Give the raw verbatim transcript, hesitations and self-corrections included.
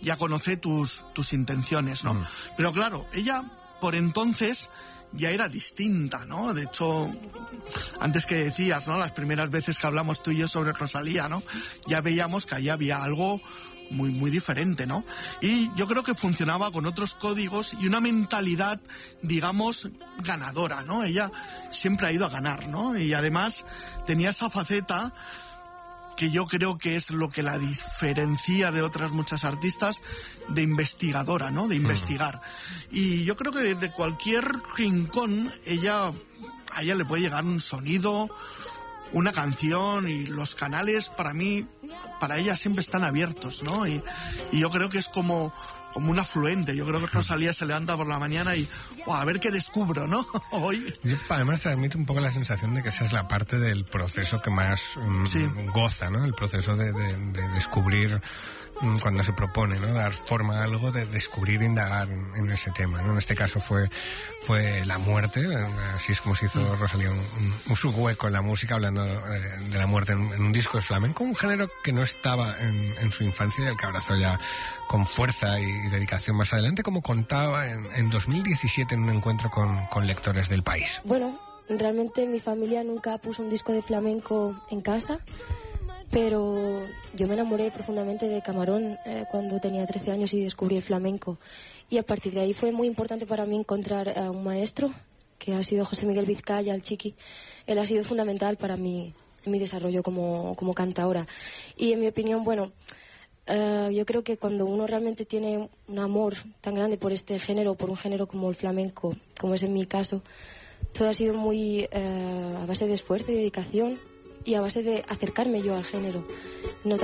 y a conocer tus, tus intenciones, ¿no? Mm. Pero claro, ella por entonces ya era distinta, ¿no? De hecho, antes que decías, ¿no? Las primeras veces que hablamos tú y yo sobre Rosalía, ¿no? Ya veíamos que ahí había algo muy, muy diferente, ¿no? Y yo creo que funcionaba con otros códigos y una mentalidad, digamos, ganadora, ¿no? Ella siempre ha ido a ganar, ¿no? Y además tenía esa faceta que yo creo que es lo que la diferencia de otras muchas artistas, de investigadora, ¿no? De investigar. Mm. Y yo creo que desde cualquier rincón ella, a ella le puede llegar un sonido, una canción, y los canales para mí, para ella siempre están abiertos, ¿no? Y, y yo creo que es como, como un afluente. Yo creo que Rosalía se levanta por la mañana y oh, a ver qué descubro, ¿no? Hoy. Yo, además transmite un poco la sensación de que esa es la parte del proceso que más um, sí. goza, ¿no? El proceso de, de, de descubrir cuando se propone, ¿no? Dar forma a algo, de descubrir e indagar en, en ese tema, ¿no? En este caso fue fue la muerte, así es como se hizo mm. Rosalía un, un, un subhueco en la música, hablando de, de la muerte en, en un disco de flamenco, un género que no estaba en, en su infancia y el que abrazó ya con fuerza y, y dedicación más adelante, como contaba en, en dos mil diecisiete en un encuentro con, con lectores del País. Bueno, realmente mi familia nunca puso un disco de flamenco en casa, pero yo me enamoré profundamente de Camarón eh, cuando tenía trece años y descubrí el flamenco. Y a partir de ahí fue muy importante para mí encontrar a un maestro, que ha sido José Miguel Vizcaya, el Chiqui. Él ha sido fundamental para mí, en mi desarrollo como, como cantaora. Y en mi opinión, bueno, uh, yo creo que cuando uno realmente tiene un amor tan grande por este género, por un género como el flamenco, como es en mi caso, todo ha sido muy uh, a base de esfuerzo y dedicación, y a base de acercarme yo al género, no